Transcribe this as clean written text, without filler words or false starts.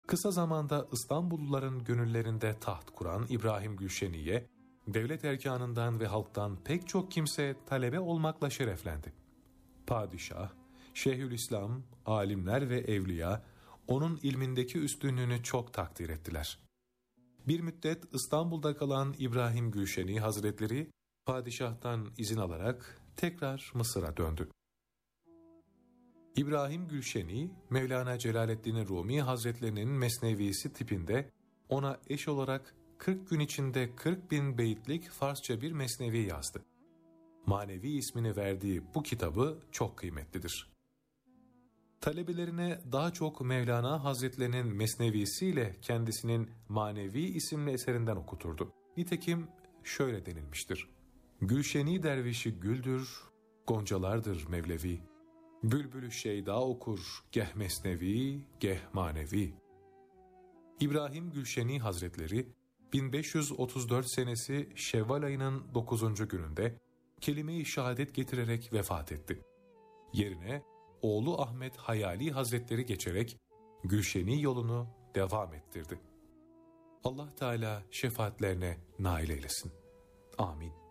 Kısa zamanda İstanbulluların gönüllerinde taht kuran İbrahim Gülşeni'ye, devlet erkanından ve halktan pek çok kimse talebe olmakla şereflendi. Padişah, Şeyhülislam, alimler ve evliya, onun ilmindeki üstünlüğünü çok takdir ettiler. Bir müddet İstanbul'da kalan İbrahim Gülşeni Hazretleri, padişahtan izin alarak tekrar Mısır'a döndü. İbrahim Gülşeni, Mevlana Celaleddin Rumi Hazretlerinin mesnevisi tipinde ona eş olarak 40 gün içinde 40.000 beyitlik Farsça bir mesnevi yazdı. Manevi ismini verdiği bu kitabı çok kıymetlidir. Talebelerine daha çok Mevlana Hazretlerinin mesnevisiyle kendisinin Manevi isimli eserinden okuturdu. Nitekim şöyle denilmiştir: Gülşeni dervişi güldür, goncalardır Mevlevi. Bülbülü şeyda okur, geh mesnevi, geh manevi. İbrahim Gülşeni Hazretleri 1534 senesi Şevval ayının 9. gününde kelime-i şehadet getirerek vefat etti. Yerine oğlu Ahmet Hayali Hazretleri geçerek Gülşeni yolunu devam ettirdi. Allah Teala şefaatlerine nail eylesin. Amin.